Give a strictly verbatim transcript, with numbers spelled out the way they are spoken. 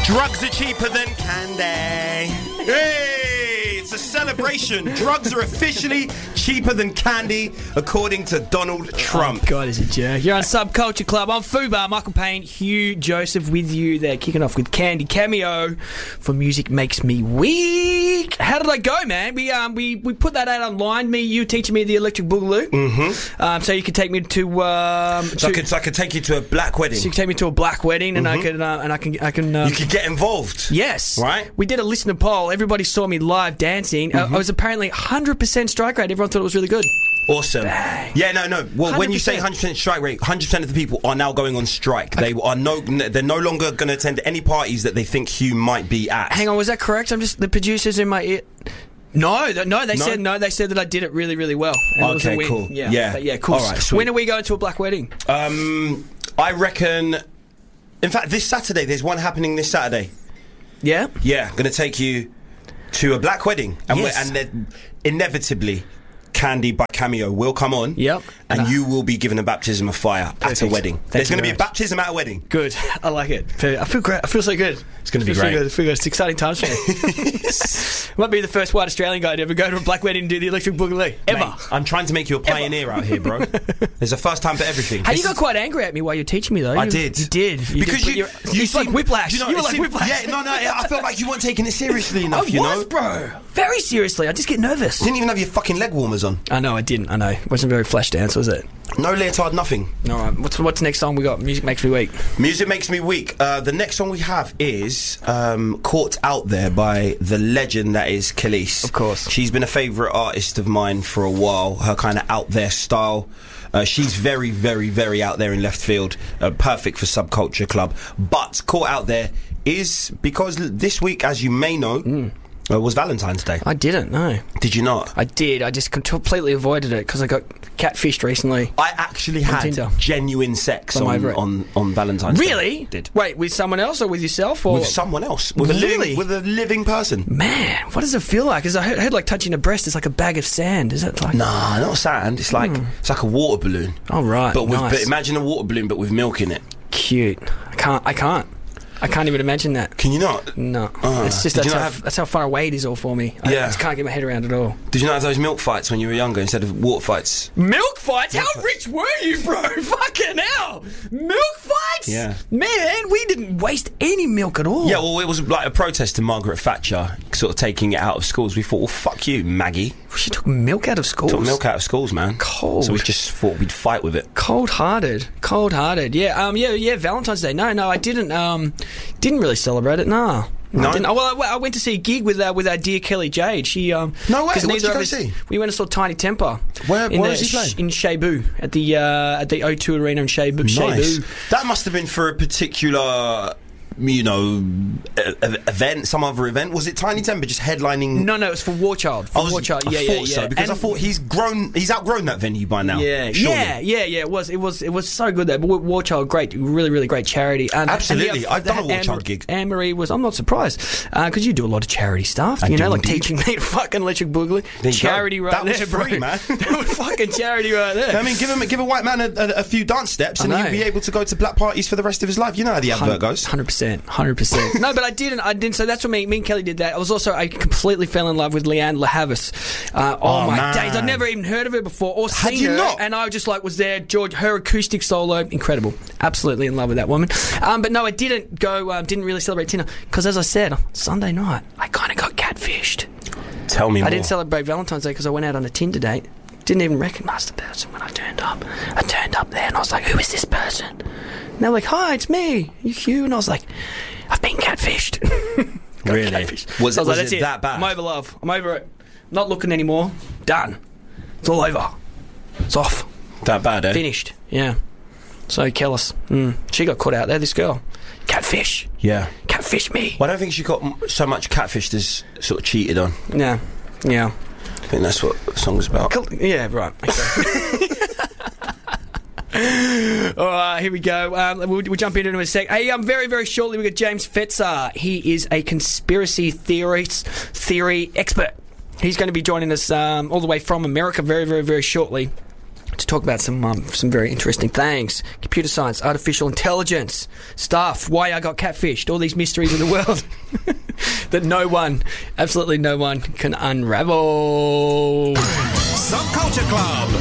Drugs are cheaper than candy. Hey, it's a celebration. Drugs are officially cheaper than candy, according to Donald Trump. Oh, God, he's a jerk. You're on Subculture Club. I'm Fubar, Michael Payne, Hugh Joseph with you. They're kicking off with Candy Cameo for Music Makes Me Weak. How did I go, man? We um we, we put that out online. Me, you teaching me the Electric Boogaloo. Mm-hmm. Um, so you could take me to um. So, to, I could, so I could take you to a black wedding. So you could take me to a black wedding, and Mm-hmm. I could uh, and I can I can. Um, you could get involved. Yes. Right? We did a listener poll. Everybody saw me live dancing. Mm-hmm. Uh, I was apparently one hundred percent strike rate. Everyone thought it was really good. Awesome. Bang. Yeah, no, no. Well, when you say one hundred percent one hundred percent strike rate, one hundred percent of the people are now going on strike. They are no, they're no longer going to attend any parties that they think Hugh might be at. Hang on, was that correct? I'm just the producers in my ear. No, th- no, they No? said no. They said that I did it really, really well. And it was a Okay, win. cool. Yeah, Yeah. But yeah, cool. All right, sweet. When are we going to a black wedding? Um, I reckon. In fact, this Saturday, there's one happening this Saturday. Yeah. Yeah, going to take you to a black wedding, and Yes. we're, and then inevitably, Candy by Cameo will come on. Yep. And And I- you will be given a baptism of fire at a Perfect. wedding. Thank There's you going to be very a much. baptism at a wedding. Good. I like it. I feel great. I feel so good. It's going to be I feel great. So good. I feel good. It's exciting times for me. Might be the first white Australian guy to ever go to a black wedding and do the Electric Boogaloo ever. Mate, I'm trying to make you a pioneer out here, bro. There's a first time for everything. Hey, This you got is- quite angry at me while you're teaching me, though. I You- did. You did. You because did, you, but you it's like seem- whiplash. You, know, you were it like seemed- whiplash. Yeah, no, no. I felt like you weren't taking it seriously enough. I you was, know, bro. Very seriously. I just get nervous. didn't even have your fucking leg warmers on. I know, I didn't. I know. It wasn't very flash dance, was it? No leotard, nothing. All right. What's what's the next song we got? Music Makes Me Weak. Music Makes Me Weak. Uh, the next song we have is um, Caught Out There by the legend that is Khalees. Of course. She's been a favourite artist of mine for a while. Her kind of out there style. Uh, she's very, very, very out there in left field. Uh, perfect for Subculture Club. But Caught Out There is because this week, as you may know, Mm. uh, was Valentine's Day. I didn't, no. Did you not? I did. I just completely avoided it because I got catfished recently. I actually On had Tinder. genuine sex I'm on, over it. on, on Valentine's Day. Really? Did. Wait, with someone else or with yourself? Or With someone else. With a Really? living, with a living person. Man, what does it feel like? Because I heard, heard like touching a breast is like a bag of sand. Is that like? Nah, not sand. It's like it's like a water balloon. Oh right. But with nice. but imagine a water balloon, but with milk in it. Cute. I can't. I can't. I can't even imagine that. Can you not? No, Uh, it's just did that's you how, not have- that's how far away it is all for me. I, Yeah. I just can't get my head around it all. Did you not have those milk fights when you were younger instead of water fights? Milk fights? How rich were you, bro? Fucking hell! Milk fights? Yeah. Man, we didn't waste any milk at all. Yeah, well, it was like a protest to Margaret Thatcher, sort of taking it out of schools. We thought, well, fuck you, Maggie. She took milk out of schools. Took milk out of schools, man. Cold. So we just thought we'd fight with it. Cold-hearted, cold-hearted. Yeah, um, yeah, yeah. Valentine's Day. No, no, I didn't. Um, didn't really celebrate it. Nah. No? I didn't. Oh, well, I, I went to see a gig with uh, with our dear Kelly Jade. She um. No way, 'cause what did neither you of go us- see? We went and saw Tiny Temper. Where- in where the, is he playing? In Cebu at the uh, at the O two Arena in Cebu. Nice. Cebu. That must have been for a particular, you know, e- e- event, some other event. Was it Tiny Temper just headlining? No, no, it was for War Child. For I was, War Child. I Yeah, thought yeah, yeah. so because And- I thought he's grown, he's outgrown that venue by now. Yeah, surely. yeah, yeah, yeah. It was, it was, it was so good. That War War Child, great, really, really great charity. And, Absolutely. and I've done a War Anne- Child gig. Anne Marie was. I'm not surprised because you do a lot of charity stuff. I you do know, like indeed. teaching me to fucking Electric Boogaloo. There you Charity go. right That was there, free, bro. man. That was fucking charity right there. I mean, give him give a white man a, a, a few dance steps, I and know. he'll be able to go to black parties for the rest of his life. You know how the advert goes. Hundred percent, hundred percent. No, but I didn't. I didn't. So that's what me, me and Kelly did. That I was also. I completely fell in love with Leanne LaHavis. Uh, oh, Oh, my man. days! I'd never even heard of her before or Had seen you her. not? And I just like was there. George, her acoustic solo, incredible. Absolutely in love with that woman. Um, but no, I didn't go. Um, didn't really celebrate Tinder because, as I said, Sunday night I kind of got catfished. Tell me more. I didn't celebrate Valentine's Day because I went out on a Tinder date. Didn't even recognise the person when I turned up. I turned up there and I was like, "Who is this person?" And they're like, "Hi, it's me, you Hugh." And I was like, "I've been catfished." Got Really? catfished. Was it- I like, was "That's it that bad?" I'm over love. I'm over it. Not looking anymore. Done. It's all over. It's off. that bad, eh? Finished. Yeah. So Kellis, mm, she got caught out there. This girl, catfish. Yeah. Catfish me. Well, I don't think she got m- so much catfished as sort of cheated on. Yeah. Yeah. I think that's what the song's about. Cool. Yeah, right. Okay. All right, here we go. Um, we'll, we'll jump into it in a sec. Hey, um, very, very shortly, we got James Fetzer. He is a conspiracy theorist, theory expert. He's going to be joining us um, all the way from America very, very, very shortly to talk about some um, some very interesting things. Computer science, artificial intelligence, stuff, why I got catfished, all these mysteries of the world that no one, absolutely no one can unravel. Subculture Club.